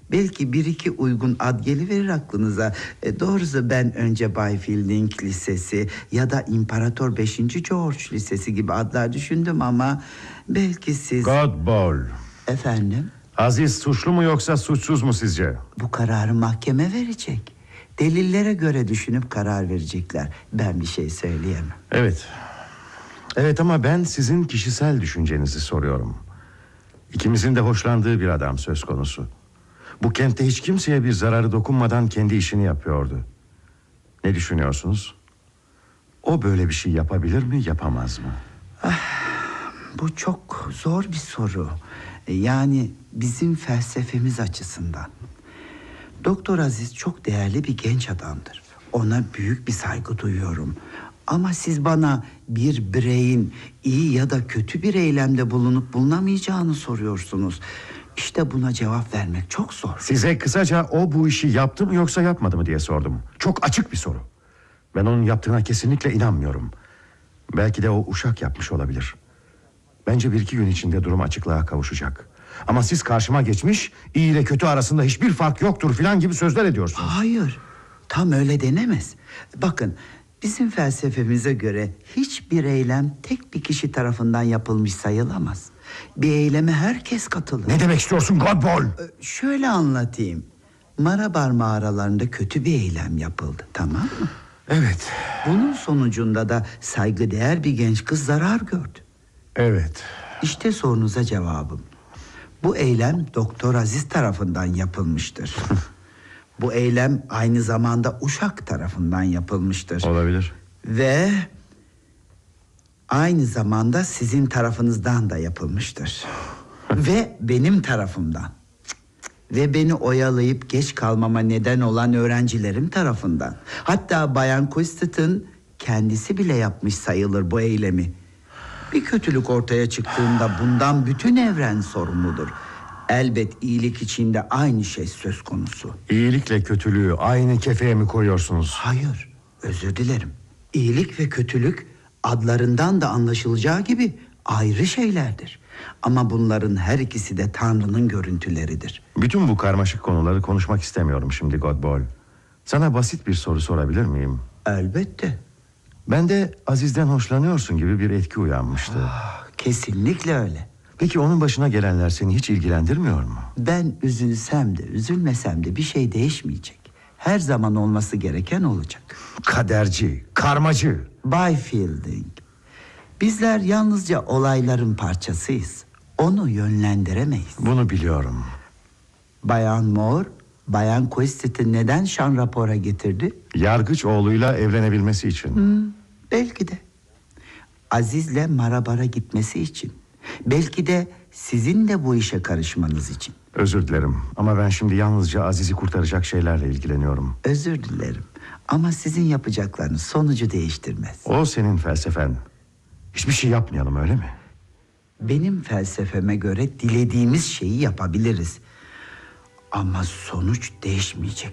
Belki bir iki uygun ad geliverir aklınıza. Doğrusu ben önce Bay Fielding Lisesi ya da İmparator 5. George Lisesi gibi adlar düşündüm ama belki siz... Godball. Efendim? Aziz suçlu mu yoksa suçsuz mu sizce? Bu kararı mahkeme verecek. Delillere göre düşünüp karar verecekler. Ben bir şey söyleyemem. Evet. Evet ama ben sizin kişisel düşüncenizi soruyorum. İkimizin de hoşlandığı bir adam söz konusu. Bu kentte hiç kimseye bir zararı dokunmadan kendi işini yapıyordu. Ne düşünüyorsunuz? O böyle bir şey yapabilir mi, yapamaz mı? Bu çok zor bir soru. Yani bizim felsefemiz açısından. Doktor Aziz çok değerli bir genç adamdır. Ona büyük bir saygı duyuyorum. Ama siz bana bir bireyin iyi ya da kötü bir eylemde bulunup bulunamayacağını soruyorsunuz. İşte buna cevap vermek çok zor. Size kısaca o bu işi yaptı mı yoksa yapmadı mı diye sordum. Çok açık bir soru. Ben onun yaptığına kesinlikle inanmıyorum. Belki de o uşak yapmış olabilir. Bence bir iki gün içinde durum açıklığa kavuşacak. Ama siz karşıma geçmiş, iyi ile kötü arasında hiçbir fark yoktur filan gibi sözler ediyorsunuz. Hayır, tam öyle denemez. Bakın, bizim felsefemize göre hiçbir eylem tek bir kişi tarafından yapılmış sayılamaz. Bir eyleme herkes katılır. Ne demek istiyorsun Godball? Şöyle anlatayım. Marabar mağaralarında kötü bir eylem yapıldı, tamam mı? Evet. Bunun sonucunda da saygıdeğer bir genç kız zarar gördü. Evet. İşte sorunuza cevabım. Bu eylem Doktor Aziz tarafından yapılmıştır. Bu eylem aynı zamanda uşak tarafından yapılmıştır. Olabilir. Ve aynı zamanda sizin tarafınızdan da yapılmıştır. Ve benim tarafımdan. Ve beni oyalayıp geç kalmama neden olan öğrencilerim tarafından. Hatta Bayan Quistet'ın kendisi bile yapmış sayılır bu eylemi. Bir kötülük ortaya çıktığında bundan bütün evren sorumludur. Elbet iyilik içinde aynı şey söz konusu. İyilikle kötülüğü aynı kefeye mi koyuyorsunuz? Hayır, özür dilerim. İyilik ve kötülük adlarından da anlaşılacağı gibi ayrı şeylerdir. Ama bunların her ikisi de Tanrı'nın görüntüleridir. Bütün bu karmaşık konuları konuşmak istemiyorum şimdi Godball. Sana basit bir soru sorabilir miyim? Elbette. Bende Aziz'den hoşlanıyorsun gibi bir etki uyanmıştı. Kesinlikle öyle. Peki onun başına gelenler seni hiç ilgilendirmiyor mu? Ben üzülsem de üzülmesem de bir şey değişmeyecek. Her zaman olması gereken olacak. Kaderci, karmacı. Bay Fielding, bizler yalnızca olayların parçasıyız. Onu yönlendiremeyiz. Bunu biliyorum. Bayan Moore, Bayan Quistet'i neden şan rapora getirdi? Yargıç oğluyla evlenebilmesi için. Belki de. Aziz'le Marabar'a gitmesi için. Belki de sizin de bu işe karışmanız için. Özür dilerim ama ben şimdi yalnızca Aziz'i kurtaracak şeylerle ilgileniyorum. Özür dilerim ama sizin yapacaklarınız sonucu değiştirmez. O senin felsefen. Hiçbir şey yapmayalım, öyle mi? Benim felsefeme göre dilediğimiz şeyi yapabiliriz. Ama sonuç değişmeyecek.